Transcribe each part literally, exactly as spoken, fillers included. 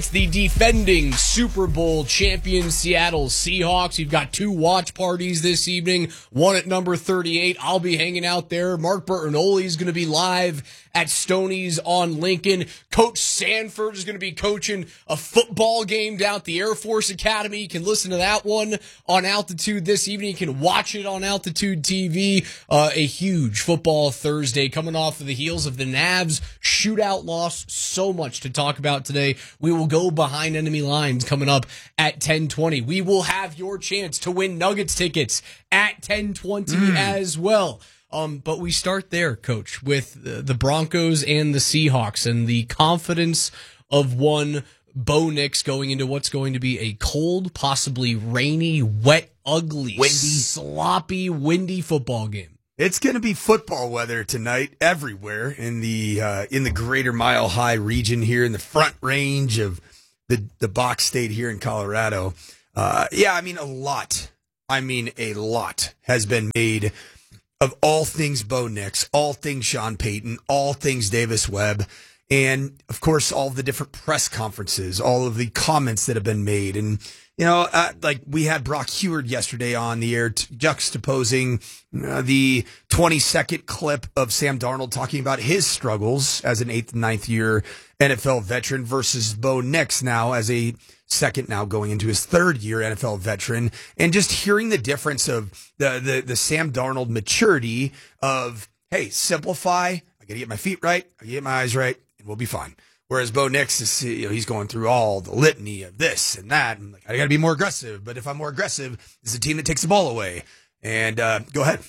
It's the defending Super Bowl champion Seattle Seahawks. You've got two watch parties this evening, one at number thirty-eight. I'll be hanging out there. Mark Bertinoli is going to be live at Stoney's on Lincoln. Coach Sanford is going to be coaching a football game down at the Air Force Academy. You can listen to that one on Altitude this evening. You can watch it on Altitude T V. Uh, a huge football Thursday coming off of the heels of the Navs shootout loss. So much to talk about today. We will go behind enemy lines coming up at ten twenty. We will have your chance to win Nuggets tickets at ten twenty mm. as well. Um, but we start there, Coach, with the, the Broncos and the Seahawks and the confidence of one Bo Nix going into what's going to be a cold, possibly rainy, wet, ugly, windy, sloppy, windy football game. It's going to be football weather tonight everywhere in the uh, in the greater Mile High region here in the Front Range of the, the Box State here in Colorado. Uh, yeah, I mean, a lot. I mean, a lot has been made of all things Bo Nix, all things Sean Payton, all things Davis Webb, and, of course, all the different press conferences, all of the comments that have been made. And, you know, uh, like we had Brock Heward yesterday on the air t- juxtaposing uh, the twenty-second clip of Sam Darnold talking about his struggles as an eighth and ninth year N F L veteran versus Bo Nix now as a second, now going into his third year N F L veteran, and just hearing the difference of the the, the Sam Darnold maturity of, hey, simplify, I got to get my feet right, I got to get my eyes right, and we'll be fine. Whereas Bo Nix is, you know, he's going through all the litany of this and that, and like, I got to be more aggressive. But if I'm more aggressive, it's a team that takes the ball away. And uh, go ahead.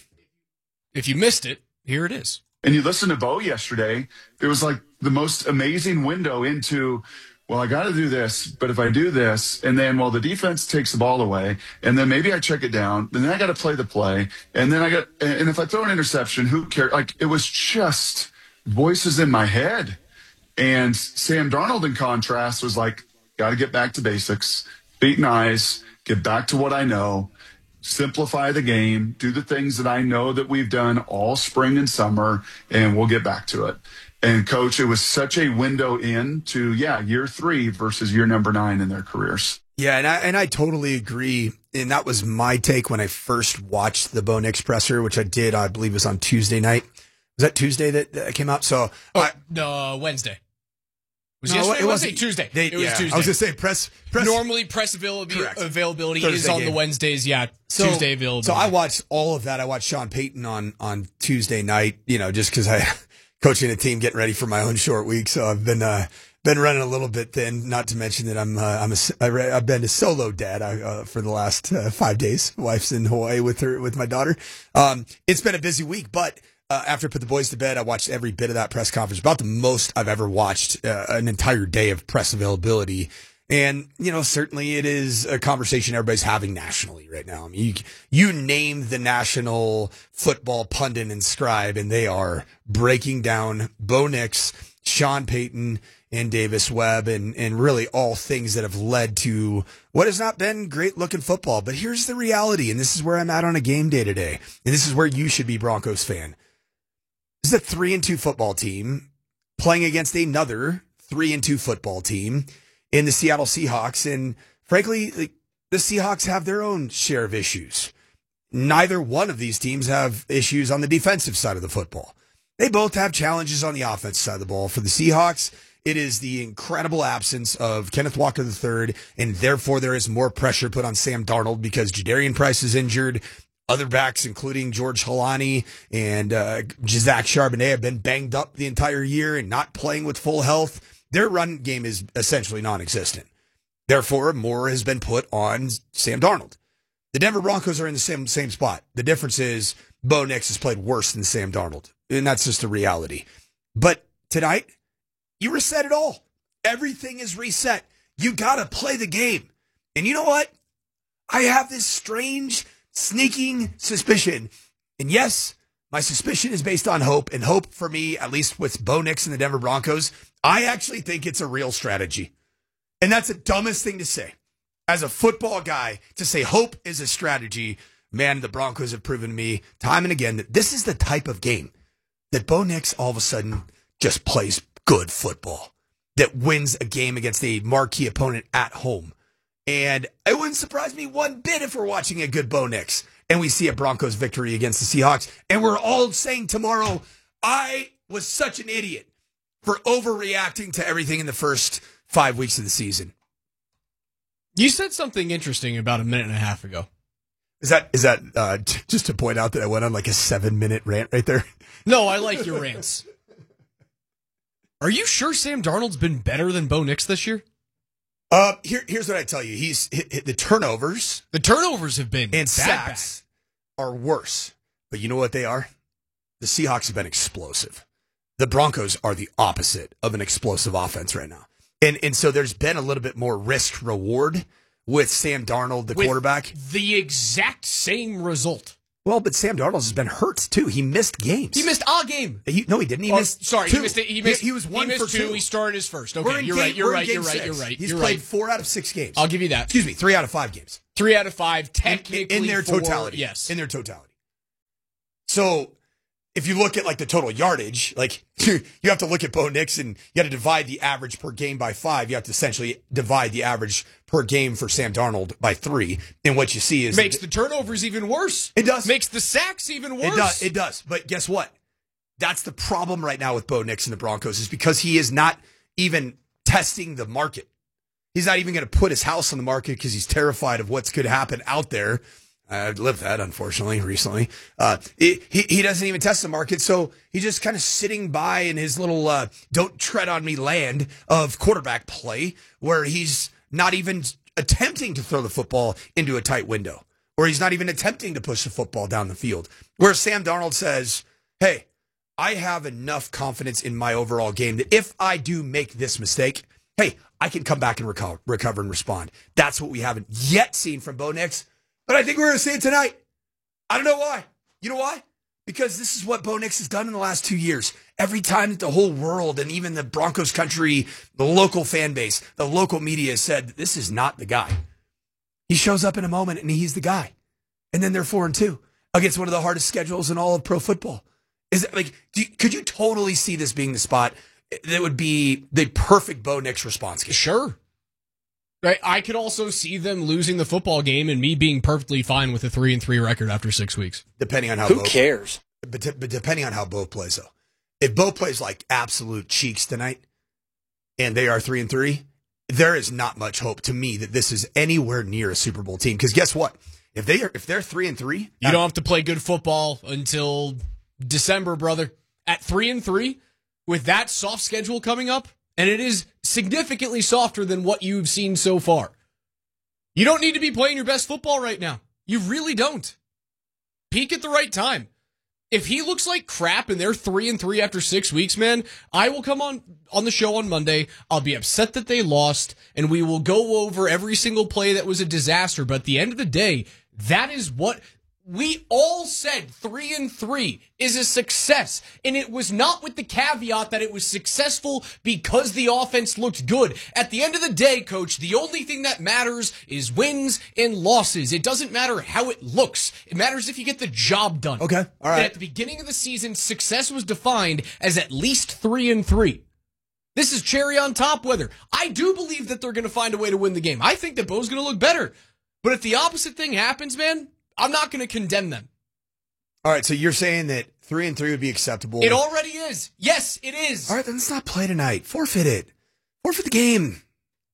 If you missed it, here it is. And you listened to Bo yesterday. It was like the most amazing window into, well, I got to do this, but if I do this, and then, well, the defense takes the ball away, and then maybe I check it down, and then I got to play the play, and then I got, and if I throw an interception, who cares? Like, it was just voices in my head. And Sam Darnold, in contrast, was like, got to get back to basics, feet and eyes, get back to what I know, simplify the game, do the things that I know that we've done all spring and summer, and we'll get back to it. And, Coach, it was such a window in to, yeah, year three versus year number nine in their careers. Yeah, and I, and I totally agree. And that was my take when I first watched the Bo Nix presser, which I did, I believe, was on Tuesday night. Was that Tuesday that, that came out? So, oh, I, no, Wednesday. Was no, yesterday? It wasn't Tuesday. They, it was yeah, Tuesday. I was going to say press, press. Normally, press availability, availability is on game. the Wednesdays. Yeah, so, Tuesday availability. So I watched all of that. I watched Sean Payton on, on Tuesday night, you know, just because I coaching a team, getting ready for my own short week. So I've been, uh, been running a little bit thin, not to mention that I'm, uh, I'm a, I've been a solo dad, uh, for the last uh, five days. Wife's in Hawaii with her, with my daughter. Um, it's been a busy week, but Uh, after I put the boys to bed, I watched every bit of that press conference, about the most I've ever watched uh, an entire day of press availability. And, you know, certainly it is a conversation everybody's having nationally right now. I mean, you, you name the national football pundit and scribe, and they are breaking down Bo Nix, Sean Payton, and Davis Webb, and, and really all things that have led to what has not been great looking football. But here's the reality, and this is where I'm at on a game day today, and this is where you should be, Broncos fan. This is a three and two football team playing against another three and two football team in the Seattle Seahawks. And frankly, the Seahawks have their own share of issues. Neither one of these teams have issues on the defensive side of the football. They both have challenges on the offensive side of the ball. For the Seahawks, it is the incredible absence of Kenneth Walker the third, and therefore there is more pressure put on Sam Darnold because Jadarian Price is injured. Other backs, including George Halani and uh, Zach Charbonnet, have been banged up the entire year and not playing with full health. Their run game is essentially non-existent. Therefore, more has been put on Sam Darnold. The Denver Broncos are in the same same spot. The difference is Bo Nix has played worse than Sam Darnold, and that's just a reality. But tonight, you reset it all. Everything is reset. You got to play the game. And you know what? I have this strange sneaking suspicion. And yes, my suspicion is based on hope. And hope for me, at least with Bo Nix and the Denver Broncos, I actually think it's a real strategy. And that's the dumbest thing to say. As a football guy, to say hope is a strategy, man, the Broncos have proven to me time and again that this is the type of game that Bo Nix all of a sudden just plays good football. that wins a game against a marquee opponent at home. And it wouldn't surprise me one bit if we're watching a good Bo Nix and we see a Broncos victory against the Seahawks. And we're all saying tomorrow, I was such an idiot for overreacting to everything in the first five weeks of the season. You said something interesting about a minute and a half ago. Is that is that uh, t- just to point out that I went on like a seven minute rant right there? No, I like your rants. Are you sure Sam Darnold's been better than Bo Nix this year? Uh, here, here's what I tell you. He's hit, hit the turnovers. The turnovers have been and bad, sacks bad. are worse. But you know what they are? The Seahawks have been explosive. The Broncos are the opposite of an explosive offense right now. And and so there's been a little bit more risk reward with Sam Darnold, the with quarterback. The exact same result. Well, but Sam Darnold has been hurt too. He missed games. He missed a game. He, no, he didn't. He oh, missed. Sorry, two. he missed. He missed. He, he was one he missed for two. two. He started his first. Okay, we're in you're game, right. You're we're right. in You're game right. six. You're right. He's you're played right. four out of six games. I'll give you that. Excuse me, three out of five games. Three out of five, technically in, in their four, totality. Yes, in their totality. So, if you look at like the total yardage, like you have to look at Bo Nix and you have to divide the average per game by five. You have to essentially divide the average per game for Sam Darnold by three. And what you see is makes the turnovers even worse. It does. Makes the sacks even worse. It does. It does. But guess what? That's the problem right now with Bo Nix and the Broncos is because he is not even testing the market. He's not even going to put his house on the market because he's terrified of what's could happen out there. I've lived that, unfortunately, recently. Uh, he, he doesn't even test the market, so he's just kind of sitting by in his little uh, don't tread on me land of quarterback play where he's not even attempting to throw the football into a tight window, or he's not even attempting to push the football down the field. Where Sam Darnold says, hey, I have enough confidence in my overall game that if I do make this mistake, hey, I can come back and recover, recover and respond. That's what we haven't yet seen from Bo Nix. But I think we're going to see it tonight. I don't know why. You know why? Because this is what Bo Nix has done in the last two years. Every time that the whole world and even the Broncos country, the local fan base, the local media said, this is not the guy. He shows up in a moment and he's the guy. And then they're four and two against one of the hardest schedules in all of pro football. Is it like, do you, could you totally see this being the spot that would be the perfect Bo Nix response game? Sure. Right. I could also see them losing the football game and me being perfectly fine with a three and three record after six weeks. Depending on how Who Bo, cares? But, de- but depending on how Bo plays, though, if Bo plays like absolute cheeks tonight, and they are three and three, there is not much hope to me that this is anywhere near a Super Bowl team. Because guess what? If they are, if they're three and three, you don't have to play good football until December, brother. At three and three, with that soft schedule coming up. And it is significantly softer than what you've seen so far. You don't need to be playing your best football right now. You really don't. Peak at the right time. If he looks like crap and they're three and three after six weeks, man, I will come on, on the show on Monday. I'll be upset that they lost, and we will go over every single play that was a disaster. But at the end of the day, that is what we all said three and three is a success. And it was not with the caveat that it was successful because the offense looked good. At the end of the day, coach, the only thing that matters is wins and losses. It doesn't matter how it looks. It matters if you get the job done. Okay. All right. And at the beginning of the season, success was defined as at least three and three. This is cherry on top weather. I do believe that they're going to find a way to win the game. I think that Bo's going to look better. But if the opposite thing happens, man, I'm not going to condemn them. All right, so you're saying that three and three would be acceptable. It already is. Yes, it is. All right, then let's not play tonight. Forfeit it. Forfeit the game.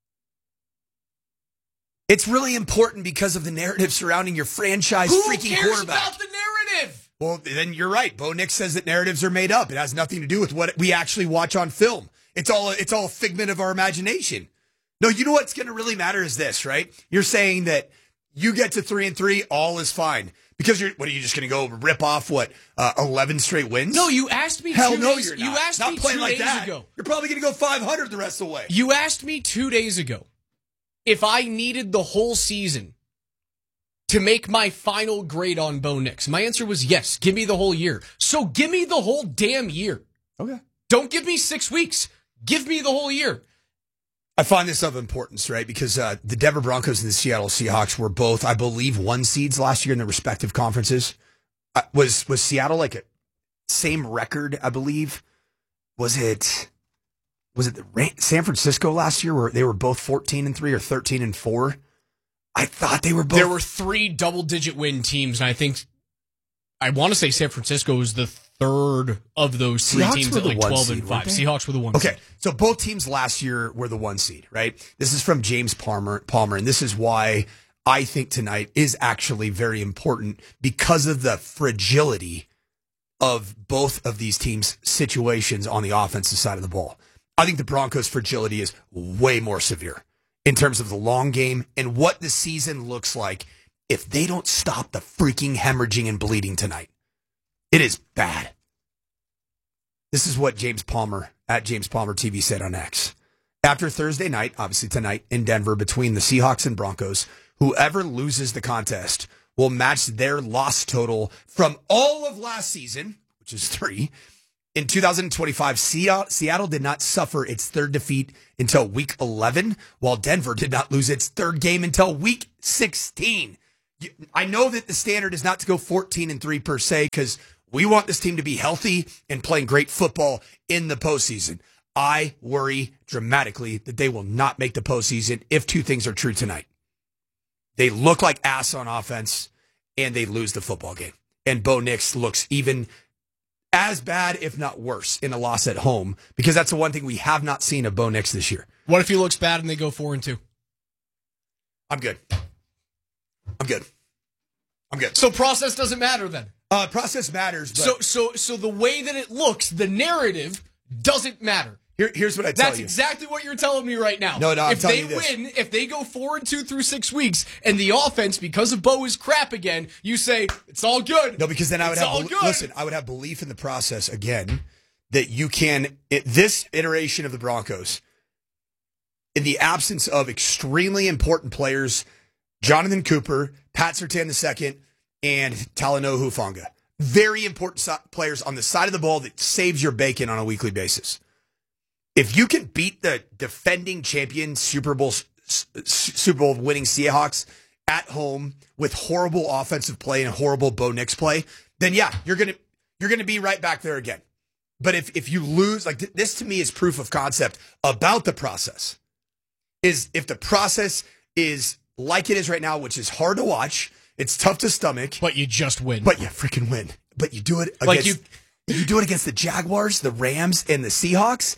It's really important because of the narrative surrounding your franchise Who freaking cares quarterback. about the narrative? Well, then you're right. Bo Nix says that narratives are made up. It has nothing to do with what we actually watch on film. It's all it's all a figment of our imagination. No, you know what's going to really matter is this, right? You're saying that you get to three and three, all is fine. Because you're, what are you just going to go rip off, what, uh, eleven straight wins? No, you asked me Hell two no, days, you're not. You asked not me playing two like days that. ago. You're probably going to go five hundred the rest of the way. You asked me two days ago if I needed the whole season to make my final grade on Bo Nix. My answer was yes. Give me the whole year. So give me the whole damn year. Okay. Don't give me six weeks. Give me the whole year. I find this of importance, right? Because uh, the Denver Broncos and the Seattle Seahawks were both, I believe, one seeds last year in their respective conferences. Uh, was was Seattle like a same record? I believe. Was it? was it the Ra- San Francisco last year where they were both fourteen and three or thirteen and four? I thought they were both. There were three double-digit win teams, and I think I want to say San Francisco was the third of those three Seahawks teams were at the like one twelve seed, and five. weren't they? Seahawks were the one Okay, seed. so both teams last year were the one seed, right? This is from James Palmer, Palmer, and this is why I think tonight is actually very important because of the fragility of both of these teams' situations on the offensive side of the ball. I think the Broncos' fragility is way more severe in terms of the long game and what the season looks like if they don't stop the freaking hemorrhaging and bleeding tonight. It is bad. This is what James Palmer at James Palmer T V said on X. After Thursday night, obviously tonight in Denver between the Seahawks and Broncos, whoever loses the contest will match their loss total from all of last season, which is three. In two thousand twenty-five, Seattle did not suffer its third defeat until week eleven, while Denver did not lose its third game until week sixteen. I know that the standard is not to go fourteen and three per se because we want this team to be healthy and playing great football in the postseason. I worry dramatically that they will not make the postseason if two things are true tonight. They look like ass on offense and they lose the football game. And Bo Nix looks even as bad, if not worse, in a loss at home, because that's the one thing we have not seen of Bo Nix this year. What if he looks bad and they go four and two? I'm good. I'm good. I'm good. So process doesn't matter then. Uh, process matters. But So so so the way that it looks, the narrative doesn't matter. here, here's what I tell That's you. exactly what you're telling me right now. No, no, I'm if telling they you this. win, if they go four and two through six weeks, and the offense, because of Bo, is crap again, you say it's all good. No, because then I would It's have all bel- good. listen. I would have belief in the process again that you can. It, this iteration of the Broncos, in the absence of extremely important players, Jonathan Cooper, Pat Surtain the second, and Talanoa Hufanga, very important so- players on the side of the ball that saves your bacon on a weekly basis. If you can beat the defending champion Super Bowl Super Bowl winning Seahawks at home with horrible offensive play and horrible Bo Nix play, then yeah, you're gonna you're gonna be right back there again. But if if you lose, like th- this to me is proof of concept about the process. Is if the process is like it is right now, which is hard to watch, it's tough to stomach, But you just win. but you freaking win. But you do it against Like you- you do it against the Jaguars, the Rams, and the Seahawks.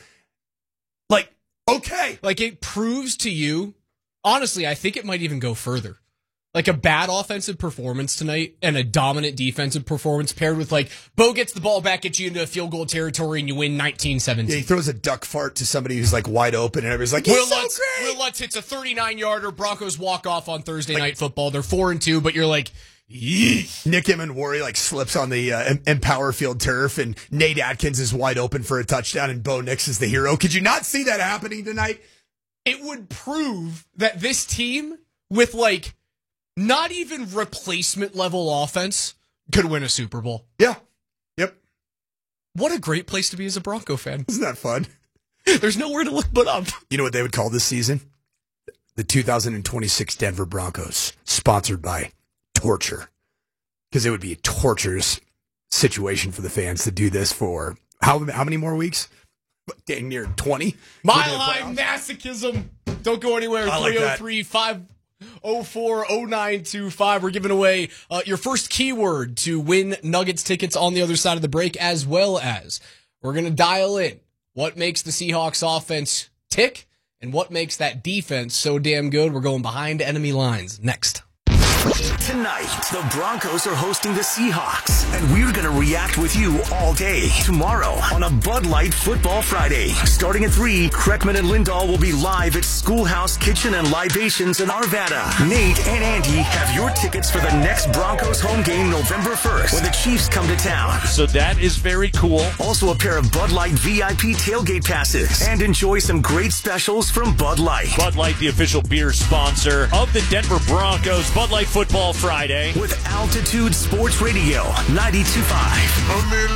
Like, okay. Like, it proves to you, honestly, I think it might even go further. Like, a bad offensive performance tonight and a dominant defensive performance paired with, like, Bo gets the ball back, gets you into field goal territory, and you win nineteen seventeen. Yeah, he throws a duck fart to somebody who's like wide open, and everybody's like, he's Will so Lutz, great. Will Lutz hits a thirty-nine yarder. Broncos walk off on Thursday Night Football. They're four and two, but you're like, yeesh. Nick Emmanwori like slips on the uh, Empower Field turf, and Nate Atkins is wide open for a touchdown, and Bo Nix is the hero. Could you not see that happening tonight? It would prove that this team, with like not even replacement level offense, could win a Super Bowl. Yeah. Yep. What a great place to be as a Bronco fan. Isn't that fun? There's nowhere to look but up. You know what they would call this season? The two thousand twenty-six Denver Broncos, sponsored by Torture. Because it would be a torturous situation for the fans to do this for how how many more weeks? Dang near twenty. My line masochism. Don't go anywhere. I like three oh three, five oh four, oh nine two five. We're giving away uh, your first keyword to win Nuggets tickets on the other side of the break, as well as we're going to dial in what makes the Seahawks offense tick and what makes that defense so damn good. We're going behind enemy lines next. Tonight, the Broncos are hosting the Seahawks, and we're going to react with you all day. Tomorrow, on a Bud Light Football Friday. Starting at three, Kreckman and Lindahl will be live at Schoolhouse Kitchen and Libations in Arvada. Nate and Andy have your tickets for the next Broncos home game November first, when the Chiefs come to town. So that is very cool. Also a pair of Bud Light V I P tailgate passes, and enjoy some great specials from Bud Light. Bud Light, the official beer sponsor of the Denver Broncos. Bud Light Football Friday. With Altitude Sports Radio, ninety-two point five.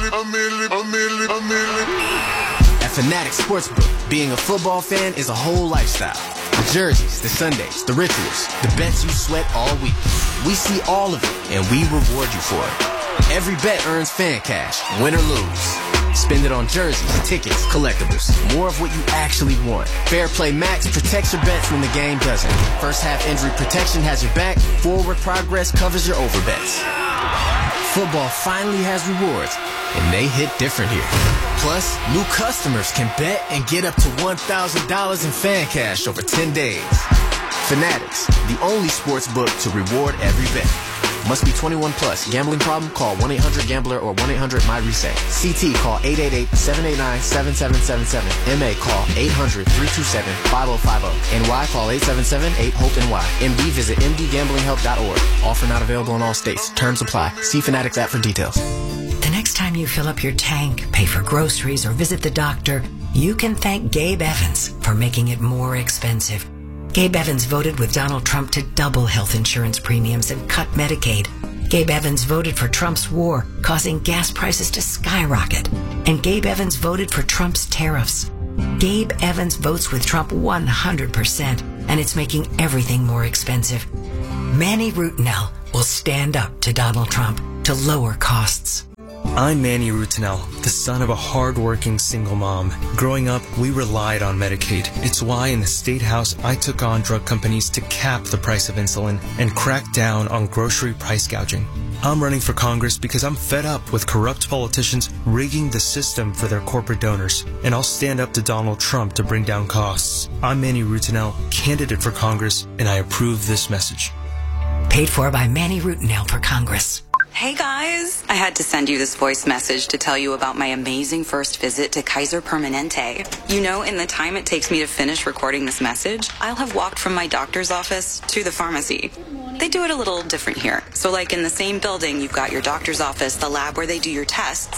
At Fanatics Sportsbook, being a football fan is a whole lifestyle. The jerseys, the Sundays, the rituals, the bets you sweat all week. We see all of it, and we reward you for it. Every bet earns fan cash, win or lose. Spend it on jerseys, tickets, collectibles. More of what you actually want. Fair Play Max protects your bets when the game doesn't. First half injury protection has your back. Forward progress covers your overbets. Football finally has rewards, and they hit different here. Plus, new customers can bet and get up to one thousand dollars in fan cash over ten days. Fanatics, the only sports book to reward every bet. Must be twenty-one plus. Gambling problem? Call one eight hundred gambler or one eight hundred my reset. C T call eight eight eight, seven eight nine, seven seven seven seven. M A call eight hundred, three two seven, five oh five oh. N Y call eight seven seven, eight hope N Y. M D visit m d gambling help dot org. Offer not available in all states. Terms apply. See Fanatics app for details. The next time you fill up your tank, pay for groceries, or visit the doctor, you can thank Gabe Evans for making it more expensive. Gabe Evans voted with Donald Trump to double health insurance premiums and cut Medicaid. Gabe Evans voted for Trump's war, causing gas prices to skyrocket. And Gabe Evans voted for Trump's tariffs. Gabe Evans votes with Trump one hundred percent, and it's making everything more expensive. Manny Rutinel will stand up to Donald Trump to lower costs. I'm Manny Rutinel, the son of a hard-working single mom. Growing up, we relied on Medicaid. It's why in the State House, I took on drug companies to cap the price of insulin and crack down on grocery price gouging. I'm running for Congress because I'm fed up with corrupt politicians rigging the system for their corporate donors. And I'll stand up to Donald Trump to bring down costs. I'm Manny Rutinel, candidate for Congress, and I approve this message. Paid for by Manny Rutinel for Congress. Hey guys, I had to send you this voice message to tell you about my amazing first visit to Kaiser Permanente. You know, in the time it takes me to finish recording this message, I'll have walked from my doctor's office to the pharmacy. They do it a little different here. So like in the same building, you've got your doctor's office, the lab where they do your tests,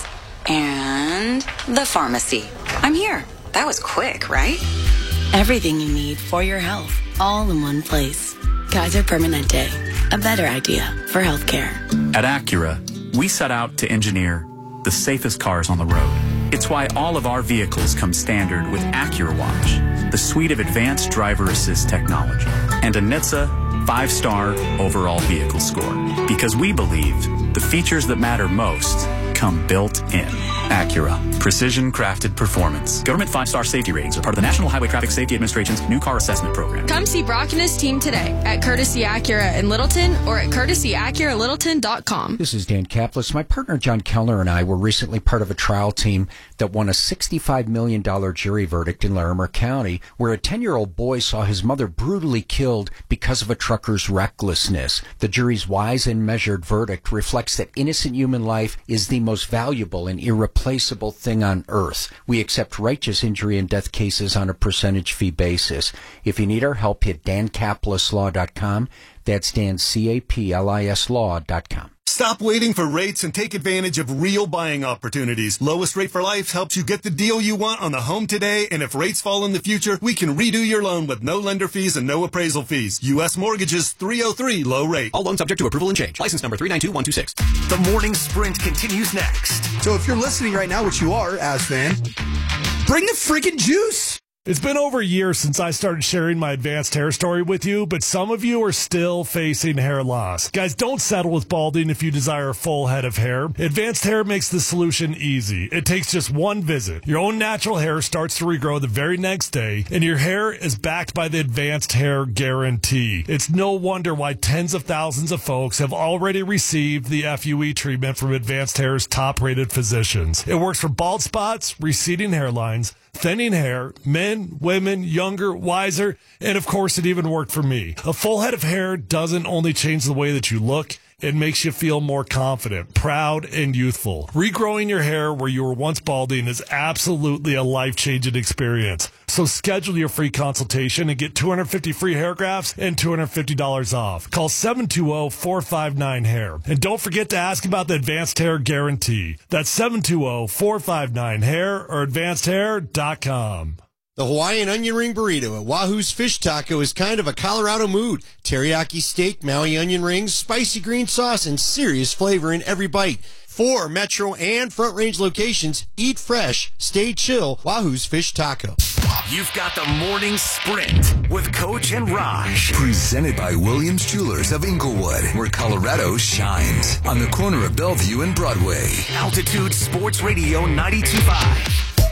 and the pharmacy. I'm here. That was quick, right? Everything you need for your health, all in one place. Kaiser Permanente, a better idea for healthcare. At Acura, we set out to engineer the safest cars on the road. It's why all of our vehicles come standard with Acura Watch, the suite of advanced driver assist technology, and a N H T S A five-star overall vehicle score. Because we believe the features that matter most come built in. Acura. Precision crafted performance. Government five-star safety ratings are part of the National Highway Traffic Safety Administration's new car assessment program. Come see Brock and his team today at Courtesy Acura in Littleton or at courtesy acura littleton dot com. This is Dan Kaplis. My partner John Kellner and I were recently part of a trial team that won a sixty-five million dollars jury verdict in Larimer County, where a ten-year-old boy saw his mother brutally killed because of a trucker's recklessness. The jury's wise and measured verdict reflects that innocent human life is the most valuable and irreplaceable thing on earth. We accept righteous injury and death cases on a percentage fee basis. If you need our help, hit dan kaplis law dot com. That's Dan, C A P L I S law dot com. Stop waiting for rates and take advantage of real buying opportunities. Lowest Rate for Life helps you get the deal you want on the home today, and if rates fall in the future, we can redo your loan with no lender fees and no appraisal fees. U S Mortgages, three oh three Low Rate. All loans subject to approval and change. License number three nine two one two six. The morning sprint continues next. So if you're listening right now, which you are, as fan, bring the freaking juice. It's been over a year since I started sharing my advanced hair story with you, but some of you are still facing hair loss. Guys, don't settle with balding if you desire a full head of hair. Advanced Hair makes the solution easy. It takes just one visit. Your own natural hair starts to regrow the very next day, and your hair is backed by the Advanced Hair Guarantee. It's no wonder why tens of thousands of folks have already received the F U E treatment from Advanced Hair's top-rated physicians. It works for bald spots, receding hairlines, thinning hair, men, women, younger, wiser, and of course it even worked for me. A full head of hair doesn't only change the way that you look, it makes you feel more confident, proud, and youthful. Regrowing your hair where you were once balding is absolutely a life-changing experience. So schedule your free consultation and get two hundred fifty free hair grafts and two hundred fifty dollars off. Call seven two zero, four five nine, hair. And don't forget to ask about the Advanced Hair Guarantee. That's seven two zero, four five nine, hair or advanced hair dot com. The Hawaiian onion ring burrito at Wahoo's Fish Taco is kind of a Colorado mood. Teriyaki steak, Maui onion rings, spicy green sauce, and serious flavor in every bite. Four Metro and Front Range locations. Eat fresh, stay chill. Wahoo's Fish Taco. You've got the morning sprint with Coach and Raj. Presented by Williams Jewelers of Inglewood, where Colorado shines. On the corner of Bellevue and Broadway. Altitude Sports Radio ninety-two point five.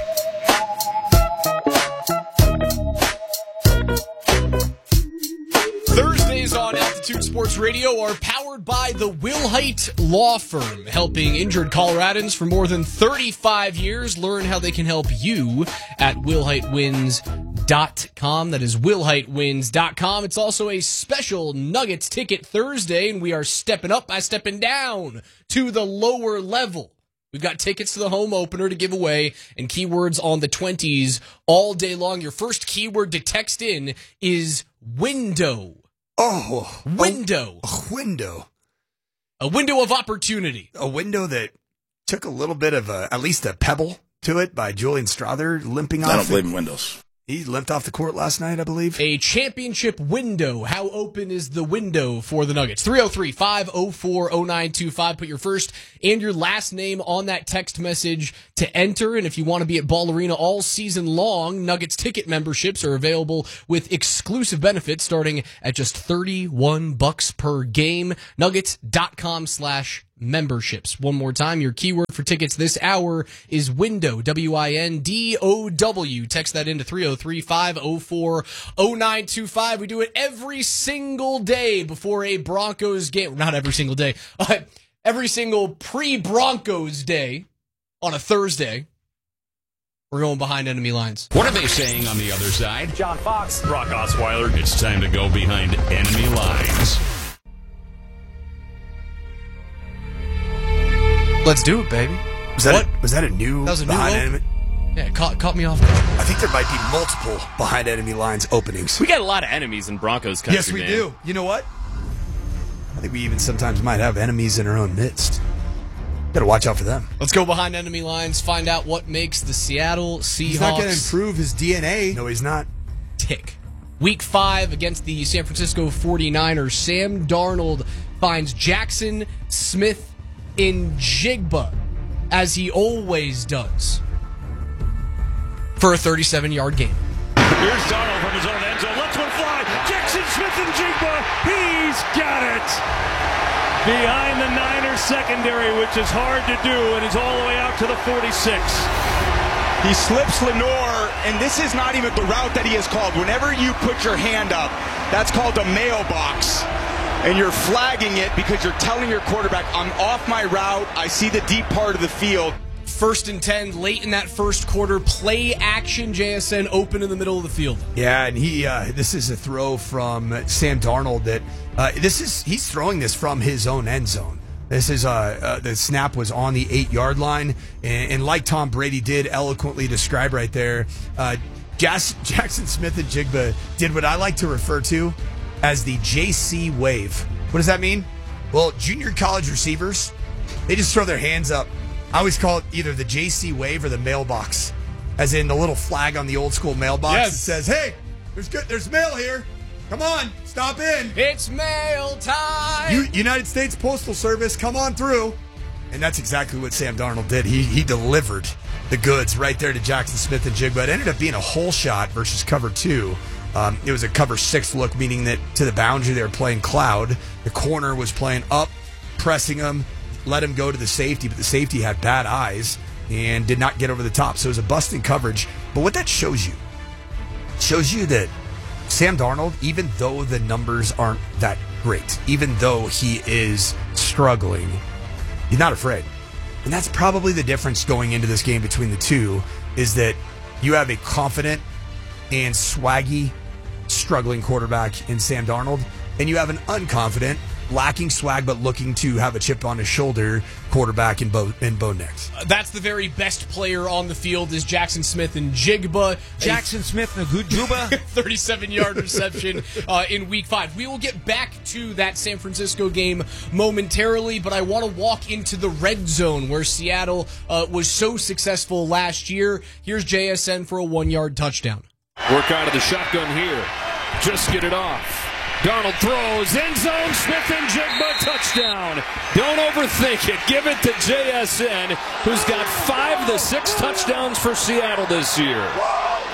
Thursdays on Altitude Sports Radio are powered by the Wilhite Law Firm, helping injured Coloradans for more than thirty-five years. Learn how they can help you at wilhite wins dot com. That is wilhite wins dot com. It's also a special Nuggets ticket Thursday, and we are stepping up by stepping down to the lower level. We've got tickets to the home opener to give away and keywords on the twenties all day long. Your first keyword to text in is window. Oh, window. A, a window. A window of opportunity. A window that took a little bit of a, at least a pebble to it by Julian Strother limping off. I don't believe in windows. He limped off the court last night, I believe. A championship window. How open is the window for the Nuggets? three oh three, five oh four, oh nine two five. Put your first and your last name on that text message to enter. And if you want to be at Ball Arena all season long, Nuggets ticket memberships are available with exclusive benefits starting at just thirty-one bucks per game. Nuggets.com slash memberships. One more time, your keyword for tickets this hour is window, W I N D O W. Text that into three oh three, five oh four, oh nine two five. We do it every single day before a Broncos game. Not every single day. Uh, every single pre-Broncos day on a Thursday. We're going behind enemy lines. What are they saying on the other side? John Fox. Brock Osweiler. It's time to go behind enemy lines. Let's do it, baby. Was that what? A, was that a new that was a behind new enemy? Yeah, it caught, caught me off guard. I think there might be multiple behind enemy lines openings. We got a lot of enemies in Broncos country, Yes, we man. do. You know what? I think we even sometimes might have enemies in our own midst. Got to watch out for them. Let's go behind enemy lines, find out what makes the Seattle Seahawks... He's not going to improve his D N A. No, he's not. Tick. Week five against the San Francisco forty-niners. Sam Darnold finds Jackson Smith in Jigba, as he always does, for a thirty-seven-yard game. Here's Darnold from his own end zone. Lets one fly. Jackson Smith and Jigba. He's got it. Behind the Niners secondary, which is hard to do, and he's all the way out to the forty-six. He slips Lenore, and this is not even the route that he has called. Whenever you put your hand up, that's called a mailbox. And you're flagging it because you're telling your quarterback, I'm off my route, I see the deep part of the field. First and ten, late in that first quarter, play action, J S N open in the middle of the field. Yeah, and he uh, this is a throw from Sam Darnold that uh, this is he's throwing this from his own end zone. This is uh, uh the snap was on the eight-yard line, and, and like Tom Brady did eloquently describe right there, uh, Jas- Jackson Smith and Jigba did what I like to refer to as the J C wave. What does that mean? Well, junior college receivers, they just throw their hands up. I always call it either the J C wave or the mailbox, as in the little flag on the old school mailbox yes. that says, hey, there's good, there's mail here. Come on, stop in. It's mail time. U- United States Postal Service, come on through. And that's exactly what Sam Darnold did. He he delivered the goods right there to Jackson Smith and Jigba. It ended up being a hole shot versus cover two. Um, it was a cover six look, meaning that to the boundary they were playing cloud. The corner was playing up, pressing him, let him go to the safety, but the safety had bad eyes and did not get over the top. So it was a busting coverage. But what that shows you, shows you that Sam Darnold, even though the numbers aren't that great, even though he is struggling, he's not afraid. And that's probably the difference going into this game between the two, is that you have a confident and swaggy, struggling quarterback in Sam Darnold, and you have an unconfident, lacking swag but looking to have a chip on his shoulder quarterback in Bo, in Bo Nix. Uh, that's the very best player on the field is Jackson Smith and Jigba. Jackson a, Smith and Jigba. thirty-seven-yard reception uh, in week five. We will get back to that San Francisco game momentarily, but I want to walk into the red zone where Seattle uh, was so successful last year. Here's J S N for a one-yard touchdown. Work out of the shotgun here. Just get it off. Darnold throws, end zone, Smith and Jigba, touchdown. Don't overthink it. Give it to J S N, who's got five of the six touchdowns for Seattle this year.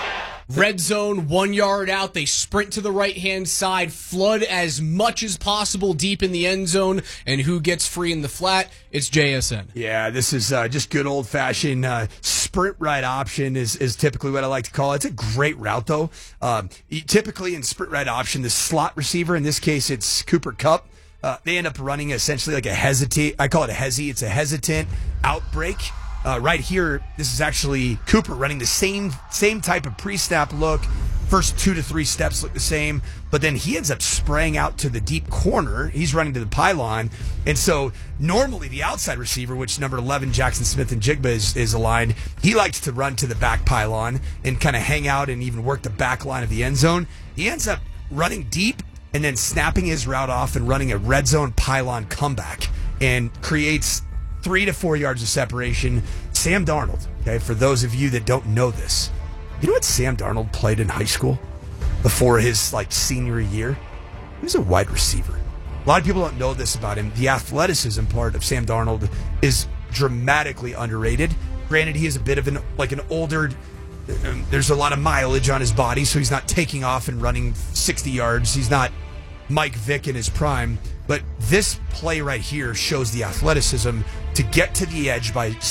Red zone, one yard out. They sprint to the right-hand side, flood as much as possible deep in the end zone, and who gets free in the flat? It's J S N. Yeah, this is uh, just good old-fashioned uh, sprint right option is, is typically what I like to call it. It's a great route, though. Um, typically in sprint right option, the slot receiver, in this case it's Cooper Kupp, uh, they end up running essentially like a hesitate. I call it a hesi. It's a hesitant outbreak. Uh, right here, this is actually Cooper running the same same type of pre-snap look. First two to three steps look the same, but then he ends up spraying out to the deep corner. He's running to the pylon. And so normally the outside receiver, which number eleven, Jackson Smith-Njigba is, is aligned, he likes to run to the back pylon and kind of hang out and even work the back line of the end zone. He ends up running deep and then snapping his route off and running a red zone pylon comeback and creates three to four yards of separation. Sam Darnold, okay, for those of you that don't know this, you know what Sam Darnold played in high school before his like senior year? He was a wide receiver. A lot of people don't know this about him. The athleticism part of Sam Darnold is dramatically underrated. Granted, he is a bit of an like an older, um, there's a lot of mileage on his body, so he's not taking off and running sixty yards. He's not Mike Vick in his prime. But this play right here shows the athleticism to get to the edge by